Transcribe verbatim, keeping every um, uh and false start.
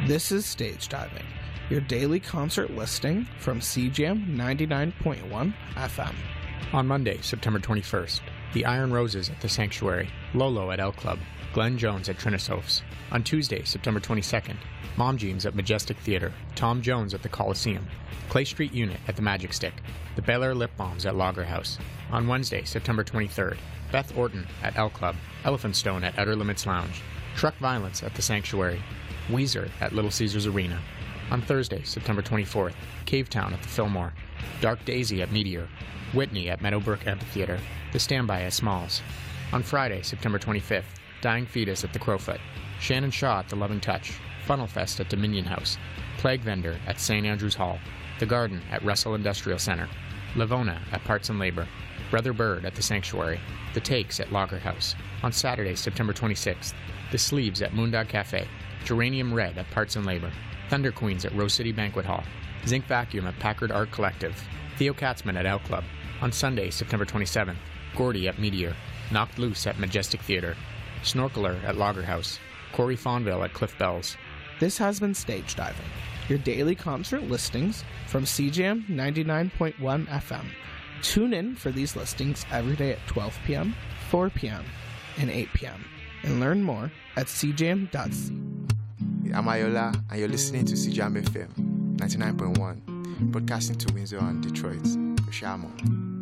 This is Stage Diving, your daily concert listing from C J A M ninety-nine point one F M. On Monday, September twenty-first, the Iron Roses at the Sanctuary, Lolo at L Club, Glenn Jones at Trinosophes. On Tuesday, September twenty-second, Mom Jeans at Majestic Theatre, Tom Jones at the Coliseum, Clay Street Unit at the Magic Stick, the Bel Air Lip Balms at Lager House. On Wednesday, September twenty-third, Beth Orton at L Club, Elephant Stone at Outer Limits Lounge, Truck Violence at the Sanctuary, Weezer at Little Caesars Arena. On Thursday, September twenty-fourth, Cavetown at the Fillmore, Dark Daisy at Meteor, Whitney at Meadowbrook Amphitheatre, The Standby at Smalls. On Friday, September twenty-fifth, Dying Fetus at the Crowfoot, Shannon Shaw at the Loving Touch, Funnel Fest at Dominion House, Plague Vendor at Saint Andrews Hall, The Garden at Russell Industrial Center, Lavona at Parts and Labor, Brother Bird at the Sanctuary, The Takes at Lager House. On Saturday, September twenty-sixth, The Sleeves at Moondog Cafe, Geranium Red at Parts and Labor, Thunder Queens at Rose City Banquet Hall, Zinc Vacuum at Packard Art Collective, Theo Katzman at L Club. On Sunday, September twenty-seventh, Gordy at Meteor, Knocked Loose at Majestic Theatre, Snorkeler at Lager House, Corey Fawnville at Cliff Bells. This has been Stage Diving, your daily concert listings from C J A M ninety-nine point one F M. Tune in for these listings every day at twelve p.m., four p.m., and eight p.m. and learn more at c j m dot c. I'm Ayola, and you're listening to C J A M F M ninety-nine point one, broadcasting to Windsor and Detroit. Shamo.